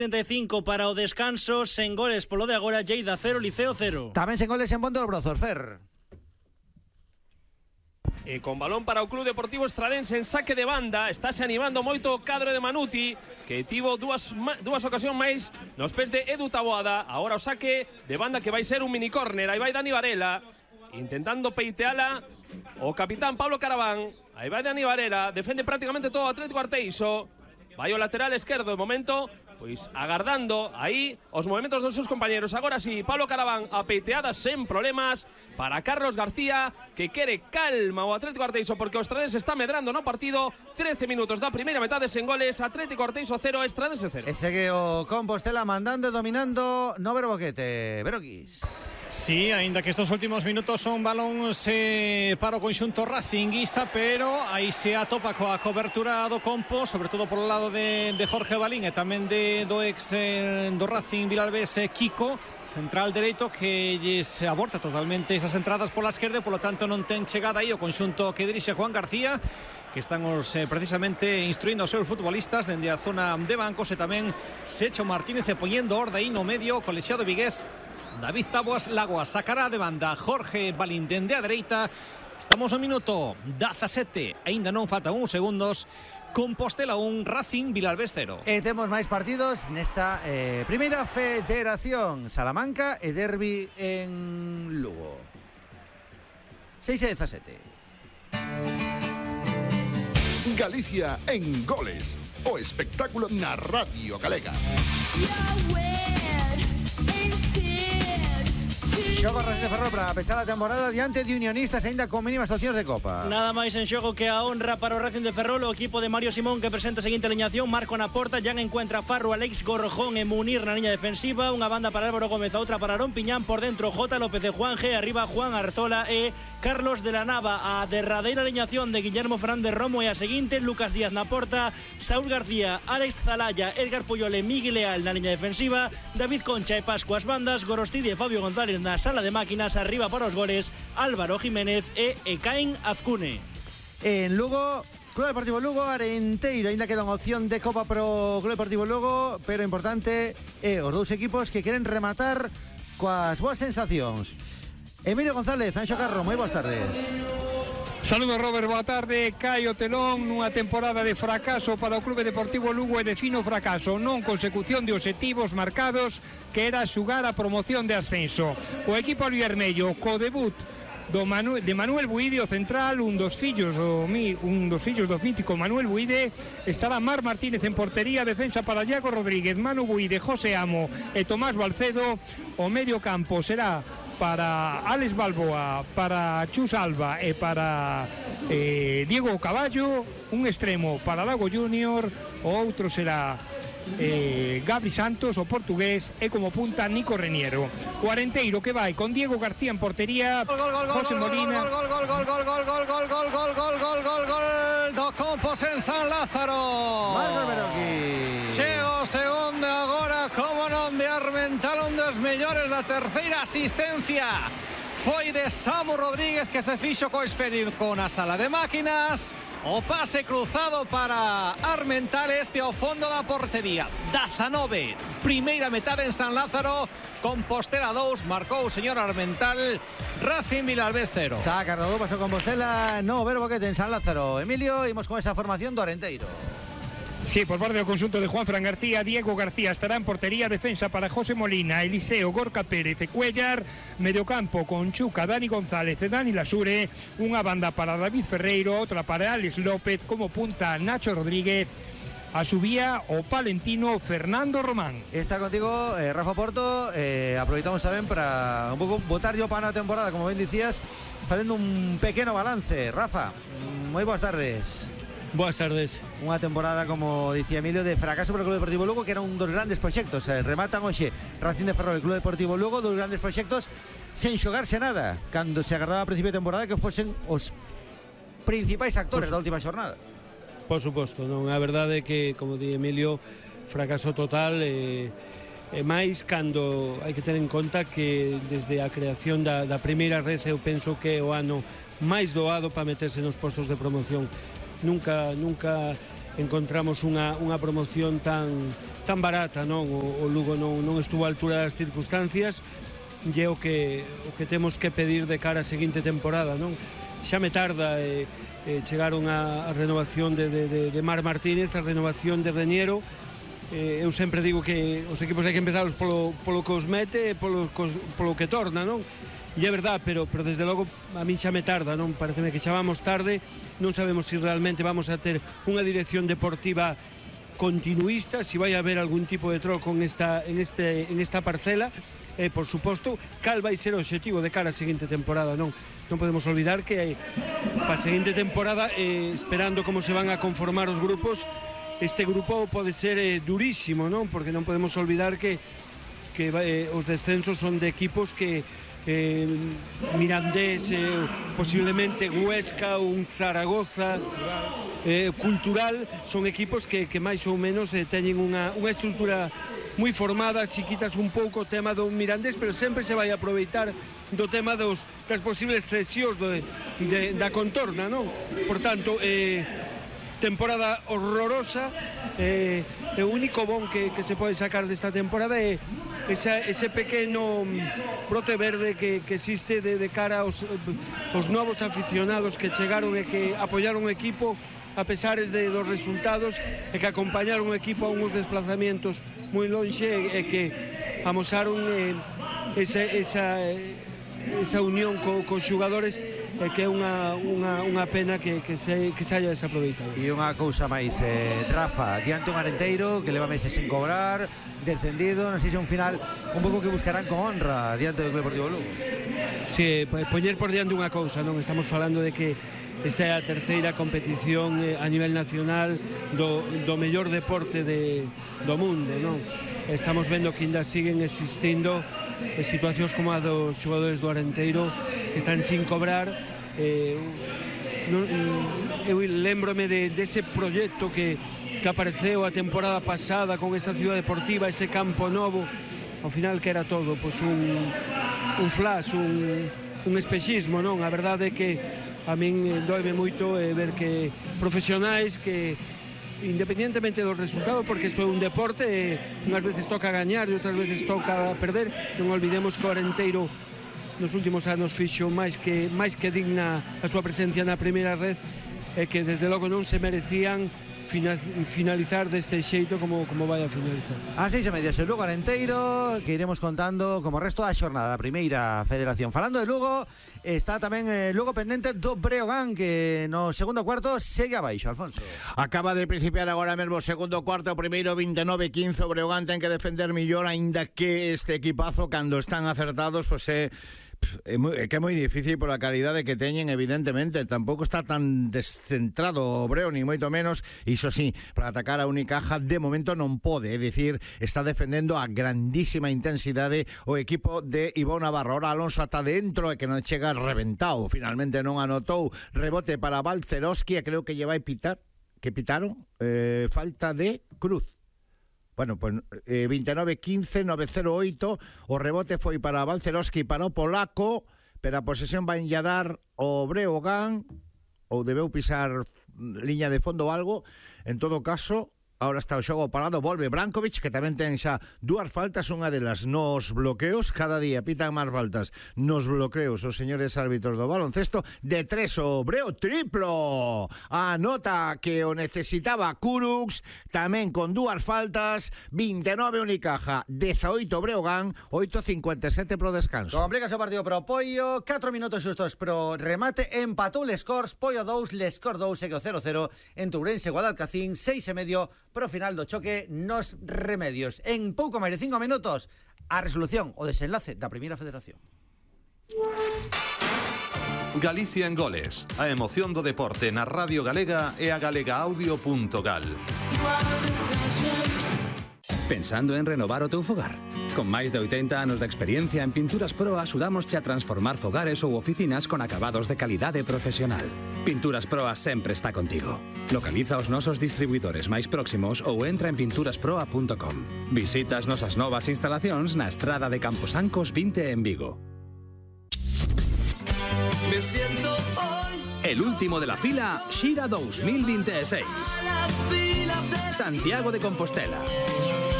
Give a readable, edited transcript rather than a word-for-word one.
35 para o descanso, sen goles polo de agora, Lleida 0, Liceo 0. Tamén sen goles en Ponte dos Brozos, Fer. E con balón para o Club Deportivo Estradense en saque de banda. Estáse animando moito o cadro de Manuti, que tivo dúas ocasións máis nos pés de Edu Taboada. Agora o saque de banda que vai ser un mini córner. Aí vai Dani Varela intentando peiteala o capitán Pablo Caraván. Aí vai Dani Varela, defende prácticamente todo o Atlético Arteixo. Vai o lateral esquerdo de momento, pois agardando aí os movimentos dos seus compañeros. Agora sí, Pablo Caraván a peiteadas sen problemas para Carlos García, que quere calma o Atlético Arteixo porque o Estradense está medrando no partido. 13 minutos da primeira metade sen goles, Atlético Arteixo 0, Estradense 0. E segue o Compostela mandando e dominando no Verboquete. Veroquis. Sí, aínda que estos últimos minutos son balóns para o conxunto racinguista, pero aí se atopa coa cobertura do Compo, sobre todo polo lado de Jorge Balín e tamén do ex do Racing Vilalbés, Kiko, central dereito, que lles aborta totalmente esas entradas pola esquerda, polo tanto non ten chegada aí o conxunto que dirixe Juan García, que están precisamente instruindo os seus futbolistas dende a zona de bancos, e tamén Secho Martínez poñendo orde aí no medio, colexiado vigués David Taboas Lagoas, sacará de banda Jorge Balín dende a dereita. Estamos no minuto 17, aínda non faltan uns segundos. Compostela 1, Racing Vilalbés 0. E temos máis partidos nesta primeira federación. Salamanca e derbi en Lugo. 6 e 17. Galicia en goles, o espectáculo na Radio Galega. Xogo Racing de Ferrol para pechar a temporada diante de Unionistas aínda con mínimas opcións de Copa. Nada máis en xogo que a honra para o Racing de Ferrol. O equipo de Mario Simón que presenta a seguinte aliñación: Marco na porta, Jan encuentra Farro, Alex Gorrojón e Munir na liña defensiva, unha banda para Álvaro Gómez, outra para Arón Piñán, por dentro J. López de Juanje, arriba Juan Artola e Carlos de la Nava. A derradeira aliñación de Guillermo Fernández Romo e a seguinte: Lucas Díaz na porta, Saúl García, Alex Zalaya, Edgar Puyol e Miguel Leal na liña defensiva, David Concha e Pascuas bandas, Gorostidi e Fabio González na sala de máquinas, arriba para os goles Álvaro Jiménez e Ekain Azcune. En Lugo, Club Deportivo Lugo, Arenteiro, ainda queda unha opción de Copa pro Club Deportivo Lugo, pero importante é os dous equipos que queren rematar coas boas sensacións. Emilio González, Anxo Carro, moi boas tardes. Saludos, Robert, boa tarde. Cae o telón nunha temporada de fracaso para o Clube Deportivo Lugo, e defino fracaso non consecución de obxectivos marcados, que era xugar a promoción de ascenso. O equipo albivermello, co debut de Manuel Buide, o central, un dos fillos do mítico Manuel Buide, estará Mar Martínez en portería, defensa para Iago Rodríguez, Manu Buide, José Amo e Tomás Balcedo. O medio campo será para Alex Balboa, para Chus Alba e para Diego Caballo, un extremo para Lago Junior, o outro será Gabri Santos, o portugués, e como punta Nico Reniero. O Arenteiro que vai con Diego García en portería, José Molina. Gol do Compos en San Lázaro. Chega o segundo agora, como non, de Armental, un dos mellores da terceira asistencia. Foi de Samu Rodríguez, que se fixo co esférico na sala de máquinas. O pase cruzado para Armental, este ao fondo da portería. 19, primeira metade en San Lázaro. Compostela 2, marcou o señor Armental. Racing Vilalbés 0. Saca do paso Compostela no Verboquete en San Lázaro. Emilio, imos con esa formación do Arenteiro. Sí, por parte do conxunto de Juan Fran García, Diego García estará en portería, defensa para José Molina, Eliseo, Gorka Pérez e Cuellar, mediocampo con Chuca, Dani González e Dani Lasure, unha banda para David Ferreiro, outra para Alex López, como punta Nacho Rodríguez, a subía o palentino Fernando Román. Está contigo, Rafa Porto. Aproveitamos tamén para un pouco botar yo para a temporada, como ben dicías, facendo un pequeno balance. Rafa, moi boas tardes. Boas tardes. Unha temporada, como dicía Emilio, de fracaso para o Club Deportivo Lugo, que era un dos grandes proxectos. Rematan hoxe Racing de Ferrol e Club Deportivo Lugo, dos grandes proxectos sen xogarse nada, cando se agardaba a principio de temporada que fosen os principais actores da última xornada. Por suposto, non, a verdade é que, como di Emilio, fracaso total, e máis cando hai que ter en conta que desde a creación da primeira red eu penso que é o ano máis doado para meterse nos postos de promoción. Nunca encontramos unha promoción tan barata, non? O Lugo non estuvo á altura das circunstancias, e o que temos que pedir de cara á seguinte temporada, non? Xa me tarda, chegaron a renovación de Mar Martínez, a renovación de Reñero. Eu sempre digo que os equipos hai que empezarlos polo que os mete e polo que torna, non? E é verdad, pero desde logo a mí xa me tarda, non? Pareceme que xa vamos tarde, non sabemos se realmente vamos a ter unha dirección deportiva continuista, se vai haber algún tipo de troco en esta parcela, e, por suposto, cal vai ser o obxectivo de cara á seguinte temporada, non? Non podemos olvidar que para a seguinte temporada, esperando como se van a conformar os grupos, este grupo pode ser durísimo, non? Porque non podemos olvidar que os descensos son de equipos que Mirandés, posiblemente Huesca, un Zaragoza, Cultural, son equipos que máis ou menos teñen unha estrutura moi formada. Si quitas un pouco o tema do Mirandés, pero sempre se vai aproveitar do tema das posibles cesións da contorna, non? Por tanto, temporada horrorosa, o único bon que se pode sacar desta temporada é ese pequeno brote verde que existe de cara aos novos aficionados que chegaron e que apoyaron o equipo a pesares dos resultados, e que acompañaron o equipo a uns desplazamientos moi lonxe, e que amosaron esa unión cos xogadores, que é unha pena que se haya desaproveitado. E unha cousa máis, Rafa, diante un Arenteiro que leva meses sin cobrar, descendido, non sei se un final un pouco que buscarán con honra diante do Club Deportivo Lugo. Si, poñer por diante unha cousa, non? Estamos falando de que esta é a terceira competición a nivel nacional do mellor deporte do mundo, non? Estamos vendo que ainda siguen existindo situacións como a dos xogadores do Arenteiro que están sin cobrar. Eu lembrome dese proxecto que apareceu a temporada pasada con esa ciudad deportiva, ese campo novo, ao final que era todo pois un flash, un espexismo, non? A verdade é que a min doime moito ver que profesionais que, independientemente do resultado, porque isto é un deporte, unhas veces toca gañar e outras veces toca perder, non olvidemos que o Arenteiro nos últimos anos fixo máis que digna a súa presencia na primeira red, e que desde logo non se merecían finalizar deste xeito como vai a finalizar. A 6:30 o Lugo Arenteiro, que iremos contando como resto da xornada da primeira federación. Falando de Lugo, está tamén Lugo pendente do Breogán, que no segundo cuarto segue abaixo, Alfonso. Acaba de principiar agora mesmo o segundo cuarto, primeiro 29-15, o Breogán ten que defender millor, aínda que este equipazo, cando están acertados, pois é moi difícil pola calidade que teñen, evidentemente. Tampouco está tan descentrado o Breo, ni moito menos. Iso sí, para atacar a Unicaja de momento non pode, é dicir, está defendendo a grandísima intensidade o equipo de Ivón Navarro. Ahora Alonso ata dentro e que non chega reventado, finalmente non anotou. Rebote para Balcerowski, e creo que lle vai pitar, que pitaron falta de Cruz. Bueno, pues 29-15, 9-0-8, o rebote foi para Balcerowski, para o polaco, pero a posesión vai a dar o Breogán, ou debeu pisar liña de fondo ou algo. En todo caso, ahora está o xogo parado, volve Brankovic, que tamén ten xa dúas faltas, unha delas nos bloqueos, cada día pitan máis faltas nos bloqueos os señores árbitros do baloncesto. De 3 o Breo, triplo, a nota que o necesitaba Kurux, tamén con dúas faltas. 29 Unicaja, 18 Breogán, 8:57 pro descanso. Complica o partido pro Poio, 4 minutos xustos pro remate, empatou Lescors, Poio 2, Lescors 2, segue o 0-0 en Ourense, Guadalcacín, 6:30 pro final do choque nos remedios. En pouco máis de 5 minutos, a resolución, o desenlace da primeira federación. Galicia en goles, a emoción do deporte na Radio Galega e a galegaaudio.gal. Pensando en renovar o teu fogar? Con máis de 80 anos de experiencia en Pinturas Pro, axudámosche a transformar fogares ou oficinas con acabados de calidade profesional. Pinturas Proa sempre está contigo. Localiza os nosos distribuidores máis próximos ou entra en pinturasproa.com. Visita as nosas novas instalacións na Estrada de Camposancos 20 en Vigo. Me siento hoy El último de la fila, Xira 2026. Santiago de Compostela.